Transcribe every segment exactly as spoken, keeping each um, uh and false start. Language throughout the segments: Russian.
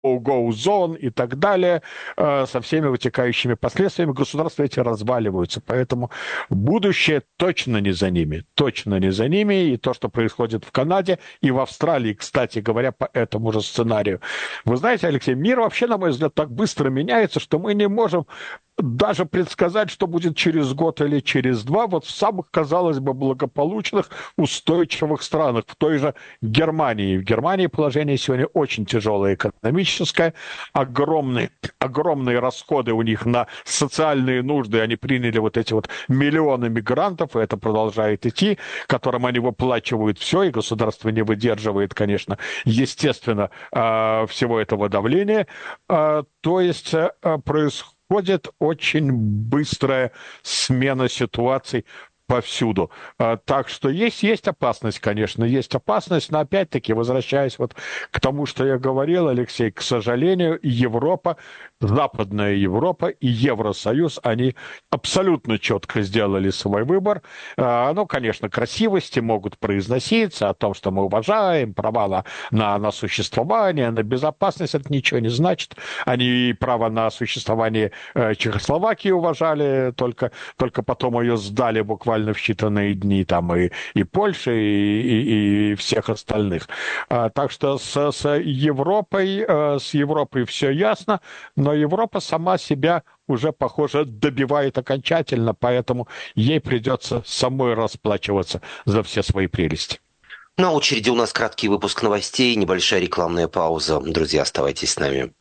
no-go-zone и так далее, э, со всеми вытекающими последствиями, государства эти разваливаются. Поэтому будущее точно не за ними. Точно не за ними. И то, что происходит в Канаде и в Австралии, кстати говоря, по этому же сценарию. Вы знаете, Алексей, мир вообще, на мой взгляд, так быстро меняется, что мы не можем даже предсказать, что будет через год или через два, вот в самых, казалось бы, благополучных, устойчивых странах, в той же Германии. В Германии положение сегодня очень тяжелое экономическое, огромные, огромные расходы у них на социальные нужды, они приняли вот эти вот миллионы мигрантов, и это продолжает идти, которым они выплачивают все, и государство не выдерживает, конечно, естественно, всего этого давления. То есть происходит Происходит очень быстрая смена ситуаций повсюду. Так что есть, есть опасность, конечно, есть опасность, но опять-таки, возвращаясь вот к тому, что я говорил, Алексей, к сожалению, Европа, Западная Европа и Евросоюз, они абсолютно четко сделали свой выбор. Ну, конечно, красивости могут произноситься о том, что мы уважаем права на, на существование, на безопасность, это ничего не значит. Они право на существование Чехословакии уважали, только, только потом ее сдали буквально в считанные дни, там и, и Польши, и, и, и всех остальных. А, так что с, с Европой, а, с Европой все ясно, но Европа сама себя уже, похоже, добивает окончательно, поэтому ей придется самой расплачиваться за все свои прелести. На очереди у нас краткий выпуск новостей, небольшая рекламная пауза. Друзья, оставайтесь с нами.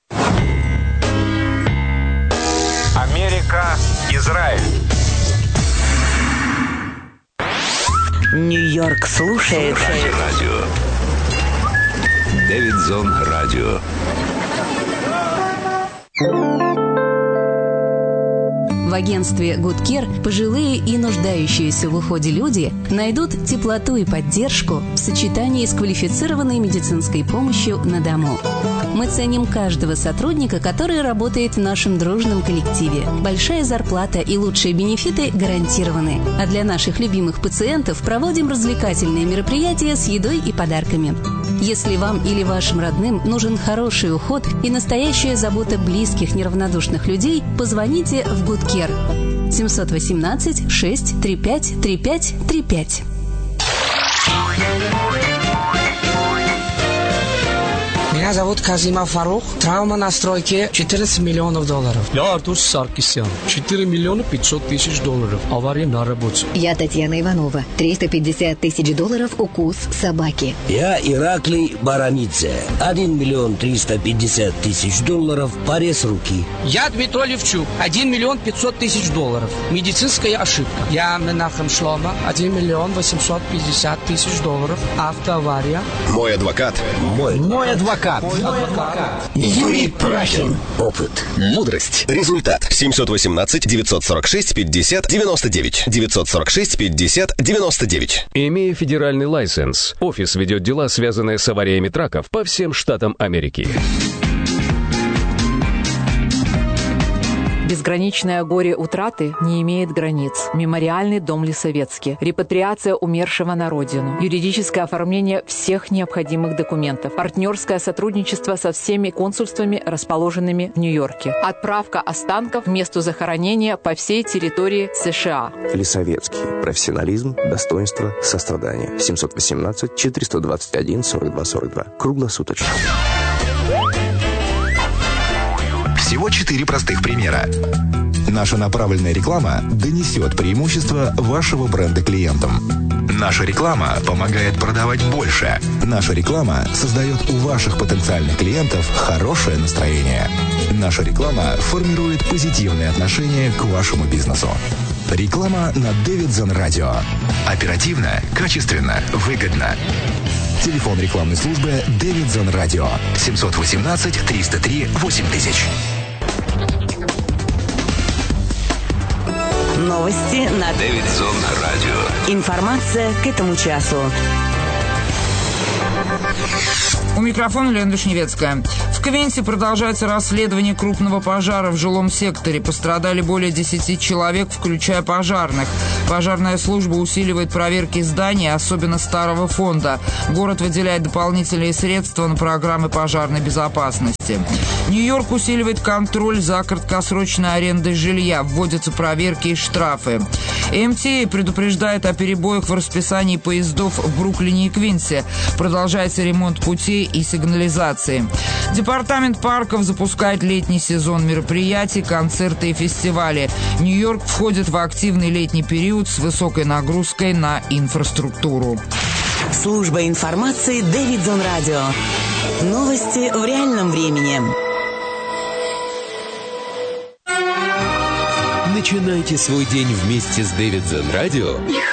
Америка, Израиль. Нью-Йорк слушает. Слушайте радио. Дэвидсон радио. В агентстве Good Care пожилые и нуждающиеся в уходе люди найдут теплоту и поддержку в сочетании с квалифицированной медицинской помощью на дому. Мы ценим каждого сотрудника, который работает в нашем дружном коллективе. Большая зарплата и лучшие бенефиты гарантированы. А для наших любимых пациентов проводим развлекательные мероприятия с едой и подарками. Если вам или вашим родным нужен хороший уход и настоящая забота близких неравнодушных людей, позвоните в Good Care. семь один восемь шесть три пять три пять три пять. Меня зовут Казима Фарух. Травма на стройке четырнадцать миллионов долларов. Я Артур Саркисян. четыре миллиона пятьсот тысяч долларов. Авария на работе. Я Татьяна Иванова. триста пятьдесят тысяч долларов укус собаки. Я Ираклий Барамидзе. один миллион триста пятьдесят тысяч долларов. Порез руки. Я Дмитрий Левчук. один миллион пятьсот тысяч долларов. Медицинская ошибка. Я Менахем Шлома. один миллион восемьсот пятьдесят тысяч долларов. Автоавария. Мой адвокат. Мой. Мой адвокат. Юрий Прахин. Опыт. Мудрость. Результат. семь один восемь девять сорок шесть пятьдесят девяносто девять. девять сорок шесть пятьдесят девяносто девять. Имея федеральный лайсенс, офис ведет дела, связанные с авариями траков по всем штатам Америки. Безграничное горе утраты не имеет границ. Мемориальный дом Лисовецкий. Репатриация умершего на родину. Юридическое оформление всех необходимых документов. Партнерское сотрудничество со всеми консульствами, расположенными в Нью-Йорке. Отправка останков к месту захоронения по всей территории США. Лисовецкий. Профессионализм, достоинство, сострадание. семь один восемь четыреста двадцать один сорок два сорок два. Круглосуточно. Всего четыре простых примера. Наша направленная реклама донесет преимущество вашего бренда клиентам. Наша реклама помогает продавать больше. Наша реклама создает у ваших потенциальных клиентов хорошее настроение. Наша реклама формирует позитивные отношения к вашему бизнесу. Реклама на Дэвидсон радио. Оперативно, качественно, выгодно. Телефон рекламной службы Дэвидсон радио. семь один восемь триста три восемь тысяч. Новости на Дэвидсон радио. Информация к этому часу. У микрофона Лена Вишневецкая. В Квинсе продолжается расследование крупного пожара в жилом секторе. Пострадали более десяти человек, включая пожарных. Пожарная служба усиливает проверки зданий, особенно старого фонда. Город выделяет дополнительные средства на программы пожарной безопасности. Нью-Йорк усиливает контроль за краткосрочной арендой жилья. Вводятся проверки и штрафы. эм ти эй предупреждает о перебоях в расписании поездов в Бруклине и Квинсе. Продолжается ремонт путей и сигнализации. Департамент парков запускает летний сезон мероприятий, концерты и фестивали. Нью-Йорк входит в активный летний период с высокой нагрузкой на инфраструктуру. Служба информации Дэвидсон Радио. Новости в реальном времени. Начинайте свой день вместе с Дэвидсон Радио